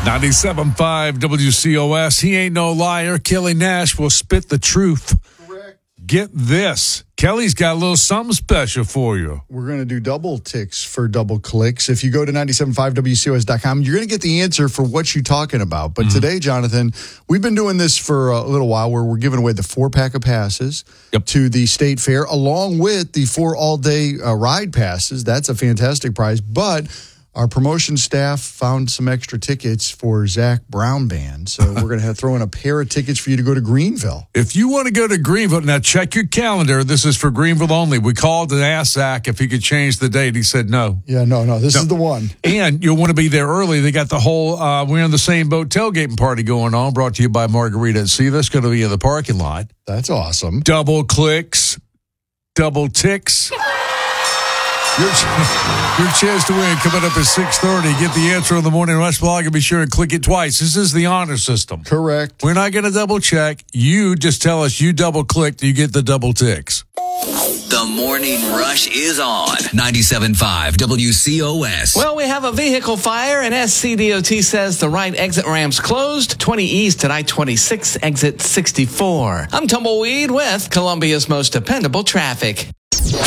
97.5 WCOS. He ain't no liar. Kelly Nash will spit the truth. Correct. Get this. Kelly's got a little something special for you. We're going to do double ticks for double clicks. If you go to 975WCOS.com, you're going to get the answer for what you're talking about. But today, Jonathan, we've been doing this for a little while where we're giving away the 4-pack of passes to the State Fair, along with the 4 all-day ride passes. That's a fantastic prize. But our promotion staff found some extra tickets for Zach Brown Band. So we're going to throw in a pair of tickets for you to go to Greenville. If you want to go to Greenville, now check your calendar. This is for Greenville only. We called and asked Zach if he could change the date. He said no. Yeah, no. This is the one. And you'll want to be there early. They got the whole We're in the Same Boat tailgating party going on, brought to you by Margarita and See. That's going to be in the parking lot. That's awesome. Double clicks, double ticks. Your chance to win coming up at 6:30. Get the answer on the Morning Rush blog and be sure and click it twice. This is the honor system. Correct. We're not going to double check. You just tell us you double clicked, you get the double ticks. The Morning Rush is on 97.5 WCOS. Well, we have a vehicle fire, and SCDOT says the right exit ramp's closed. 20 east at I-26, exit 64. I'm Tumbleweed with Columbia's most dependable traffic.